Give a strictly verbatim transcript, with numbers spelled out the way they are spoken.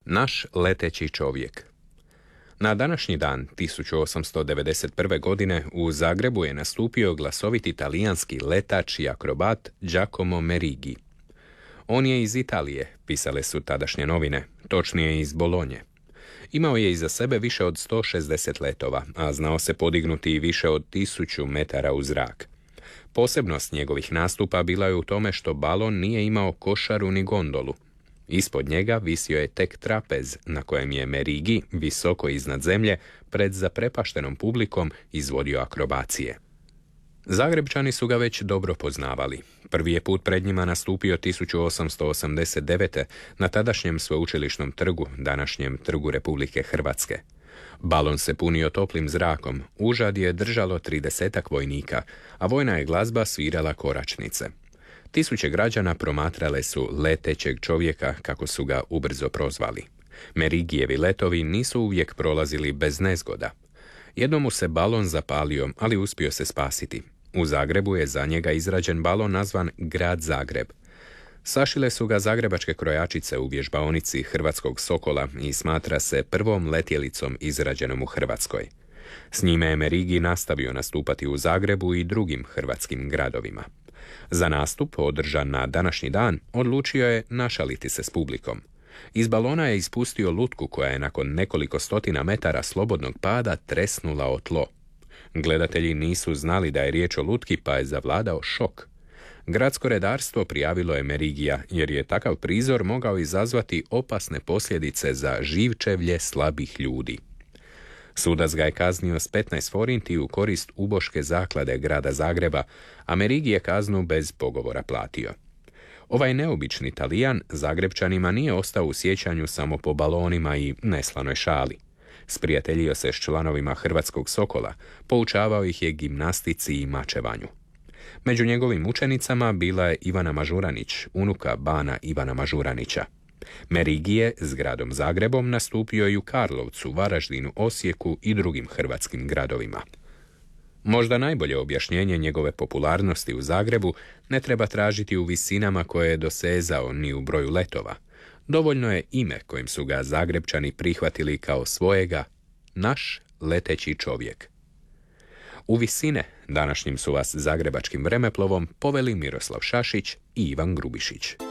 Naš leteći čovjek. Na današnji dan, tisuću osamsto devedeset prve. godine, u Zagrebu je nastupio glasoviti talijanski letač i akrobat Giacomo Merigi. On je iz Italije, pisale su tadašnje novine, točnije iz Bolonje. Imao je iza sebe više od sto šezdeset letova, a znao se podignuti i više od tisuću metara u zrak. Posebnost njegovih nastupa bila je u tome što balon nije imao košaru ni gondolu. Ispod njega visio je tek trapez na kojem je Merigi, visoko iznad zemlje, pred zaprepaštenom publikom izvodio akrobacije. Zagrebčani su ga već dobro poznavali. Prvi je put pred njima nastupio tisuću osamsto osamdeset devete. na tadašnjem sveučilišnom trgu, današnjem Trgu Republike Hrvatske. Balon se punio toplim zrakom, užad je držalo tridesetak vojnika, a vojna je glazba svirala koračnice. Tisuće građana promatrale su letećeg čovjeka, kako su ga ubrzo prozvali. Merigijevi letovi nisu uvijek prolazili bez nezgoda. Jednom mu se balon zapalio, ali uspio se spasiti. U Zagrebu je za njega izrađen balon nazvan Grad Zagreb. Sašile su ga zagrebačke krojačice u vježbaonici Hrvatskog Sokola i smatra se prvom letjelicom izrađenom u Hrvatskoj. S njime je Merigi nastavio nastupati u Zagrebu i drugim hrvatskim gradovima. Za nastup, održan na današnji dan, odlučio je našaliti se s publikom. Iz balona je ispustio lutku koja je nakon nekoliko stotina metara slobodnog pada tresnula o tlo. Gledatelji nisu znali da je riječ o lutki, pa je zavladao šok. Gradsko redarstvo prijavilo je Merigija, jer je takav prizor mogao izazvati opasne posljedice za živčevlje slabih ljudi. Sudac ga je kaznio s petnaest forinti u korist uboške zaklade grada Zagreba, a Merigi je kaznu bez pogovora platio. Ovaj neobični Talijan Zagrebčanima nije ostao u sjećanju samo po balonima i neslanoj šali. Sprijateljio se s članovima Hrvatskog Sokola, poučavao ih je gimnastici i mačevanju. Među njegovim učenicama bila je Ivana Mažuranić, unuka bana Ivana Mažuranića. Merigi je s gradom Zagrebom nastupio i u Karlovcu, Varaždinu, Osijeku i drugim hrvatskim gradovima. Možda najbolje objašnjenje njegove popularnosti u Zagrebu ne treba tražiti u visinama koje je dosezao ni u broju letova. Dovoljno je ime kojim su ga Zagrebčani prihvatili kao svojega, naš leteći čovjek. U visine današnjim su vas zagrebačkim vremeplovom poveli Miroslav Šašić i Ivan Grubišić.